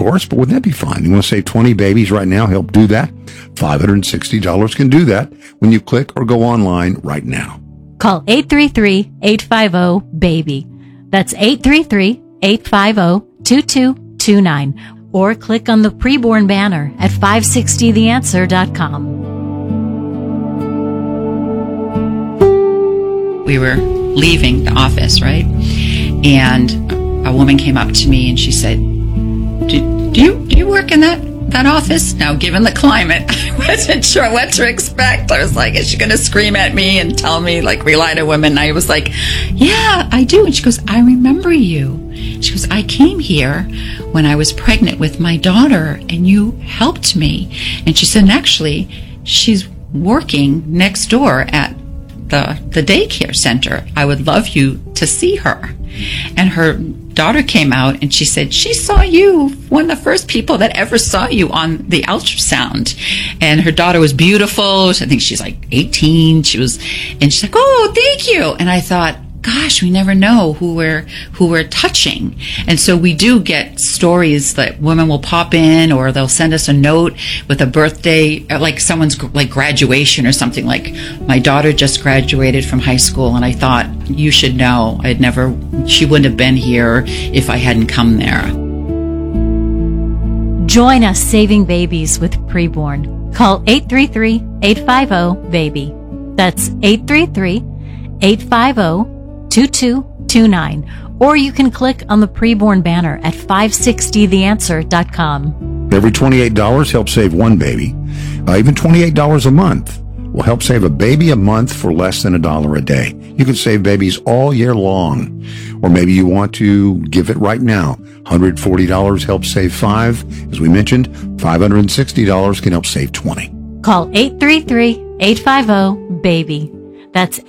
endorsed, but wouldn't that be fun? You want to save 20 babies right now? Help do that. $560 can do that when you click or go online right now. Call 833-850-BABY. That's 833-850-2229. Or click on the preborn banner at 560theanswer.com. We were leaving the office, right? And a woman came up to me and she said, do you work in that office? Now, given the climate, I wasn't sure what to expect. I was like, is she going to scream at me and tell me, like, rely to women? And I was like, yeah, I do. And she goes, I remember you. She goes, I came here when I was pregnant with my daughter and you helped me. And she said, and actually, she's working next door at the daycare center. I would love you to see her. And her daughter came out and she said she saw you, one of the first people that ever saw you on the ultrasound. And her daughter was beautiful. I think she's like 18. And she's like, oh, thank you. And I thought, gosh, we never know who we're touching. And so we do get stories that women will pop in, or they'll send us a note with a birthday, like someone's like graduation or something, like my daughter just graduated from high school and I thought, you should know, she wouldn't have been here if I hadn't come there. Join us saving babies with Preborn. Call 833-850-BABY. That's 833-850-2229. Or you can click on the Preborn banner at 560theanswer.com. Every $28 helps save one baby. Even $28 a month will help save a baby a month for less than $1 a day. You can save babies all year long. Or maybe you want to give it right now. $140 helps save 5. As we mentioned, $560 can help save 20. Call 833-850-BABY. That's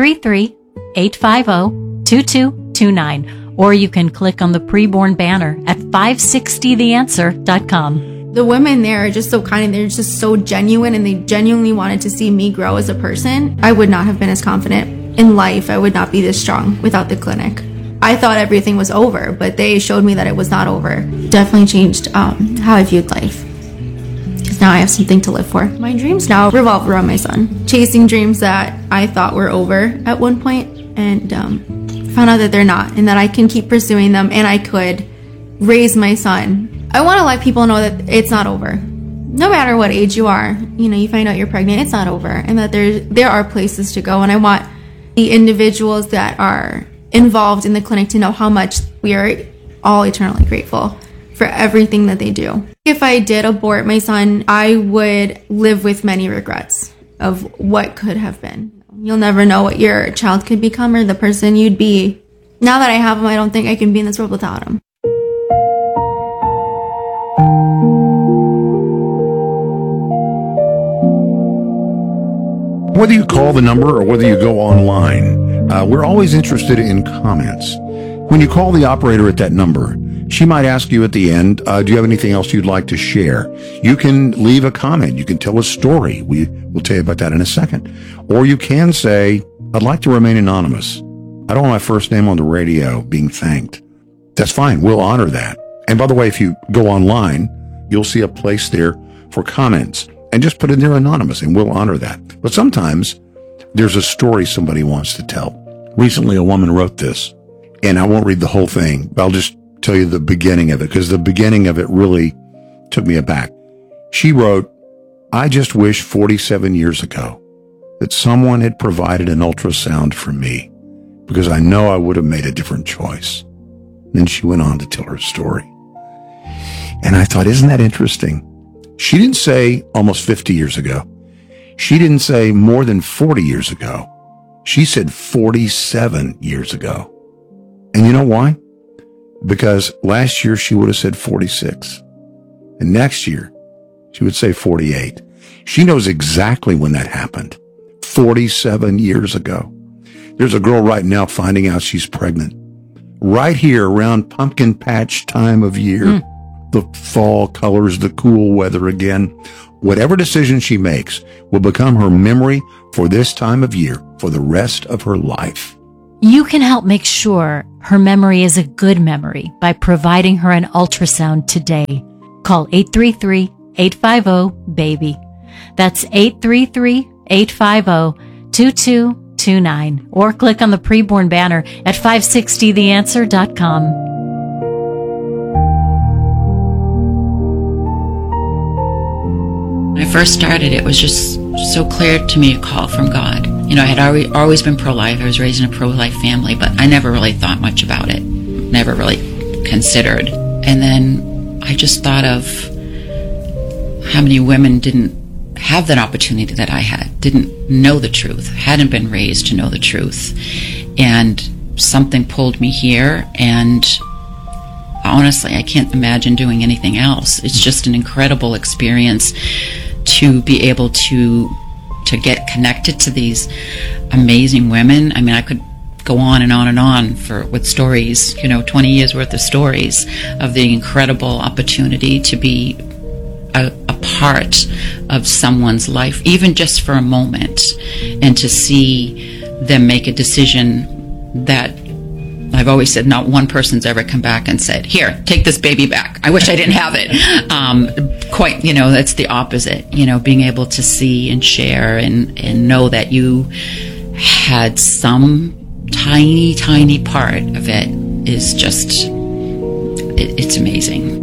833-850-2229. Or you can click on the Preborn banner at 560theanswer.com. The women there are just so kind, and they're just so genuine, and they genuinely wanted to see me grow as a person. I would not have been as confident in life. I would not be this strong without the clinic. I thought everything was over, but they showed me that it was not over. Definitely changed how I viewed life. Because now I have something to live for. My dreams now revolve around my son. Chasing dreams that I thought were over at one point, and found out that they're not, and that I can keep pursuing them, and I could raise my son. I want to let people know that it's not over. No matter what age you are, you find out you're pregnant, it's not over, and that there are places to go. And I want the individuals that are involved in the clinic to know how much we are all eternally grateful for everything that they do. If I did abort my son, I would live with many regrets of what could have been. You'll never know what your child could become or the person you'd be. Now that I have him, I don't think I can be in this world without him. Whether you call the number or whether you go online, we're always interested in comments. When you call the operator at that number, she might ask you at the end, do you have anything else you'd like to share? You can leave a comment. You can tell a story. We'll tell you about that in a second. Or you can say, I'd like to remain anonymous. I don't want my first name on the radio being thanked. That's fine. We'll honor that. And by the way, if you go online, you'll see a place there for comments. And just put in there anonymous, and we'll honor that. But sometimes there's a story somebody wants to tell. Recently, a woman wrote this, and I won't read the whole thing, but I'll just tell you the beginning of it, because the beginning of it really took me aback. She wrote, I just wish 47 years ago that someone had provided an ultrasound for me, because I know I would have made a different choice. Then she went on to tell her story. And I thought, isn't that interesting? She didn't say almost 50 years ago. She didn't say more than 40 years ago. She said 47 years ago. And you know why? Because last year she would have said 46. And next year she would say 48. She knows exactly when that happened. 47 years ago. There's a girl right now finding out she's pregnant. Right here around pumpkin patch time of year. The fall colors, the cool weather again. Whatever decision she makes will become her memory for this time of year for the rest of her life. You can help make sure her memory is a good memory by providing her an ultrasound today. call 833-850-BABY. That's 833-850-2229. Or click on the preborn banner at 560theanswer.com. When I first started, it was just so clear to me a call from God. I had always been pro-life. I was raised in a pro-life family, but I never really thought much about it. Never really considered. And then I just thought of how many women didn't have that opportunity that I had, didn't know the truth, hadn't been raised to know the truth. And something pulled me here, and honestly, I can't imagine doing anything else. It's just an incredible experience to be able to get connected to these amazing women. I mean, I could go on and on and on with stories, 20 years worth of stories of the incredible opportunity to be a part of someone's life, even just for a moment, and to see them make a decision that I've always said not one person's ever come back and said, here, take this baby back. I wish I didn't have it. That's the opposite, being able to see and share and know that you had some tiny, tiny part of it is just, it's amazing.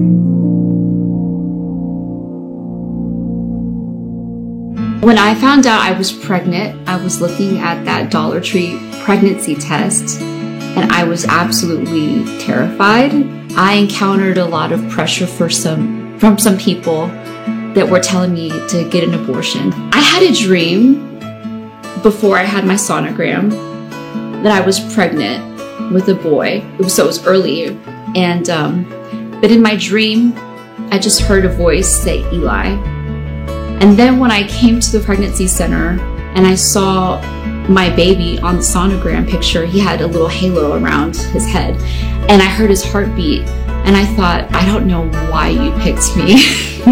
When I found out I was pregnant, I was looking at that Dollar Tree pregnancy test, and I was absolutely terrified. I encountered a lot of pressure from some people that were telling me to get an abortion. I had a dream before I had my sonogram that I was pregnant with a boy. It was early, and but in my dream, I just heard a voice say Eli. And then when I came to the pregnancy center and I saw my baby on the sonogram picture, he had a little halo around his head, and I heard his heartbeat, and I thought, I don't know why you picked me,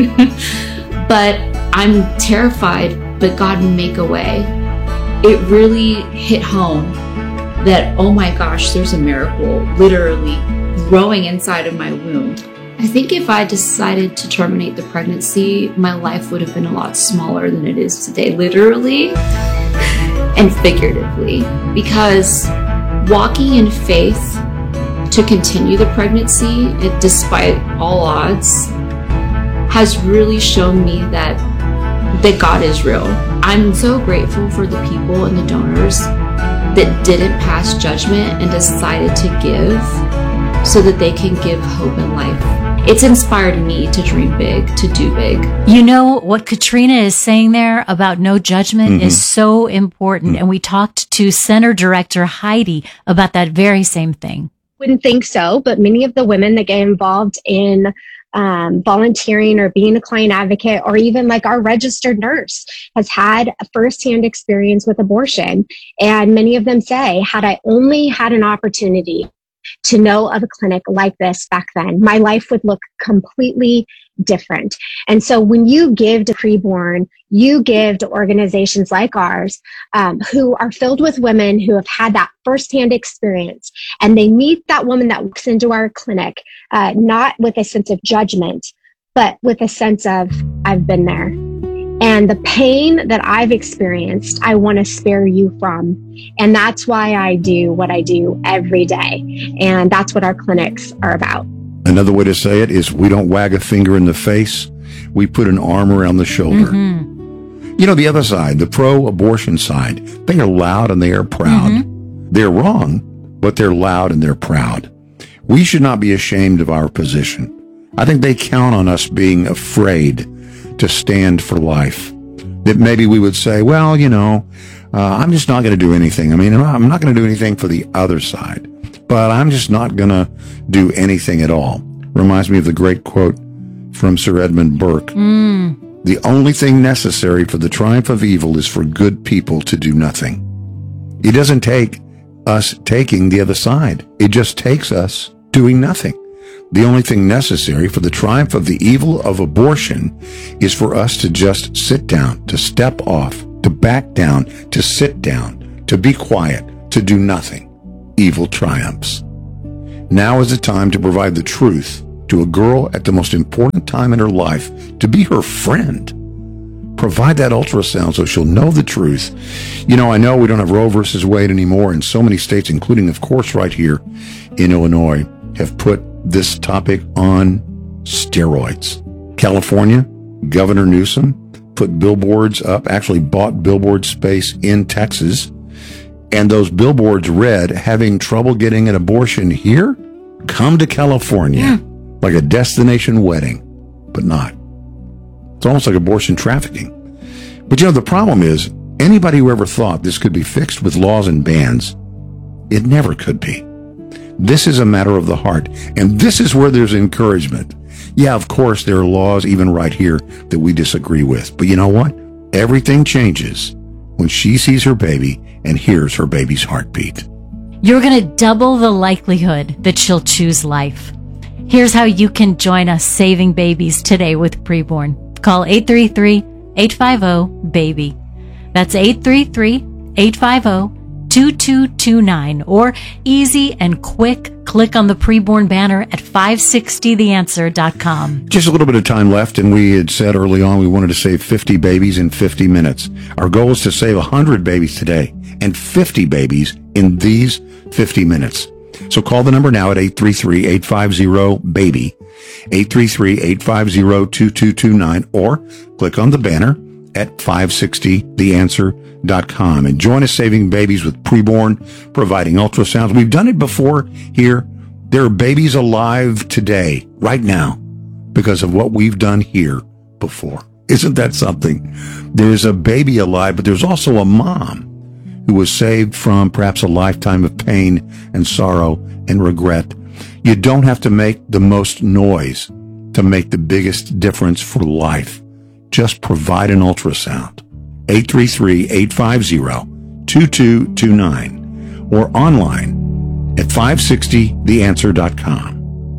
but I'm terrified, but God make a way. It really hit home that, oh my gosh, there's a miracle literally growing inside of my womb. I think if I decided to terminate the pregnancy, my life would have been a lot smaller than it is today, literally and figuratively, because walking in faith to continue the pregnancy, despite all odds, has really shown me that God is real. I'm so grateful for the people and the donors that didn't pass judgment and decided to give so that they can give hope and life. It's inspired me to dream big, to do big. What Katrina is saying there about no judgment is so important. And we talked to Center Director Heidi about that very same thing. Wouldn't think so, but many of the women that get involved in volunteering or being a client advocate, or even like our registered nurse has had a firsthand experience with abortion. And many of them say, had I only had an opportunity to know of a clinic like this back then, my life would look completely different. And so when you give to Preborn, you give to organizations like ours, who are filled with women who have had that firsthand experience, and they meet that woman that walks into our clinic, not with a sense of judgment, but with a sense of, I've been there. And the pain that I've experienced, I want to spare you from. And that's why I do what I do every day. And that's what our clinics are about. Another way to say it is we don't wag a finger in the face. We put an arm around the shoulder. The other side, the pro-abortion side, they are loud and they are proud. They're wrong, but they're loud and they're proud. We should not be ashamed of our position. I think they count on us being afraid to stand for life. That maybe we would say, well, I'm just not going to do anything. I mean, I'm not going to do anything for the other side, but I'm just not going to do anything at all. Reminds me of the great quote from Sir Edmund Burke. The only thing necessary for the triumph of evil is for good people to do nothing. It doesn't take us taking the other side. It just takes us doing nothing. The only thing necessary for the triumph of the evil of abortion is for us to just sit down, to step off, to back down, to sit down, to be quiet, to do nothing. Evil triumphs. Now is the time to provide the truth to a girl at the most important time in her life, to be her friend. Provide that ultrasound so she'll know the truth. You know, I know we don't have Roe versus Wade anymore, and so many states, including, of course, right here in Illinois, have put this topic on steroids. California, Governor Newsom put billboards up, actually bought billboard space in Texas, and those billboards read, having trouble getting an abortion here? Come to California. Like a destination wedding, but not. It's almost like abortion trafficking. But you know, the problem is, anybody who ever thought this could be fixed with laws and bans, it never could be. This is a matter of the heart, and this is where there's encouragement. Yeah, of course, there are laws even right here that we disagree with. But you know what? Everything changes when she sees her baby and hears her baby's heartbeat. You're going to double the likelihood that she'll choose life. Here's how you can join us saving babies today with Preborn. Call 833-850-BABY. That's 833-850-2229. Or easy and quick, click on the Preborn banner at 560theanswer.com. Just a little bit of time left, and we had said early on we wanted to save 50 babies in 50 minutes. Our goal is to save 100 babies today and 50 babies in these 50 minutes. So call the number now at 833-850-BABY, 833-850-2229, or click on the banner at 560theanswer.com and join us saving babies with Preborn, providing ultrasounds. We've done it before here. There are babies alive today, right now, because of what we've done here before. Isn't that something? There's a baby alive, but there's also a mom who was saved from perhaps a lifetime of pain and sorrow and regret. You don't have to make the most noise to make the biggest difference for life. Just provide an ultrasound. 833-850-2229 or online at 560theanswer.com.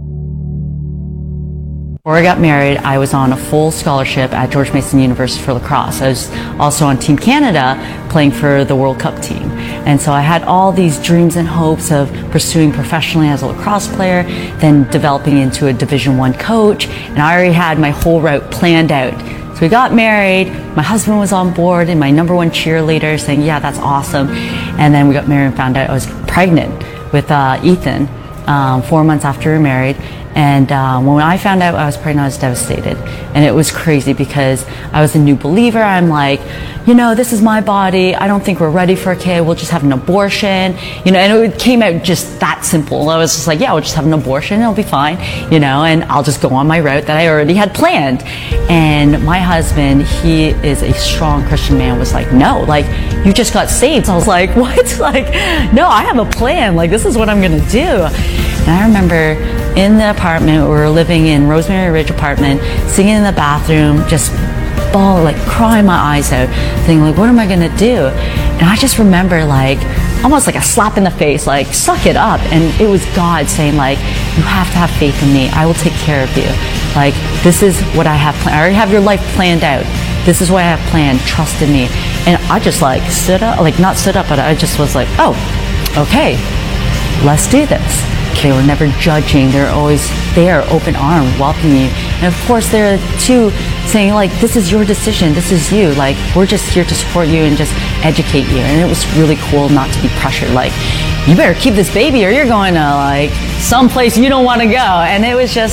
Before I got married, I was on a full scholarship at George Mason University for lacrosse. I was also on Team Canada playing for the World Cup team. And so I had all these dreams and hopes of pursuing professionally as a lacrosse player, then developing into a Division I coach. And I already had my whole route planned out. So we got married, my husband was on board and my number one cheerleader saying, yeah, that's awesome. And then we got married and found out I was pregnant with Ethan 4 months after we were married. And when I found out I was pregnant, I was devastated. And it was crazy because I was a new believer. I'm like, you know, this is my body. I don't think we're ready for a kid. We'll just have an abortion. You know, and it came out just that simple. I was just like, yeah, we'll just have an abortion. It'll be fine. You know, and I'll just go on my route that I already had planned. And my husband, he is a strong Christian man, was like, no, like, you just got saved. So I was like, what? Like, no, I have a plan. Like, this is what I'm going to do. And I remember in the apartment, we were living in Rosemary Ridge apartment, singing in the bathroom, just bawling, like crying my eyes out, thinking like, what am I gonna do? And I just remember like, almost like a slap in the face, like, suck it up. And it was God saying like, you have to have faith in me. I will take care of you. Like, this is what I have planned. I already have your life planned out. This is what I have planned. Trust in me. And I just like stood up, like not stood up, but I just was like, oh, okay, let's do this. They were never judging. They're always there, open arm, welcoming you. And of course, there are two saying like, this is your decision. This is you. Like, we're just here to support you and just educate you. And it was really cool not to be pressured. Like, you better keep this baby or you're going to like someplace you don't want to go. And it was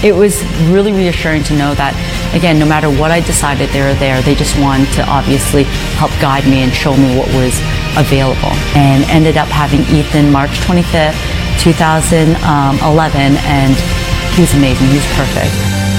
really reassuring to know that, again, no matter what I decided, they were there. They just wanted to obviously help guide me and show me what was available. And ended up having Ethan March 25th, 2011, and he was amazing. He was perfect.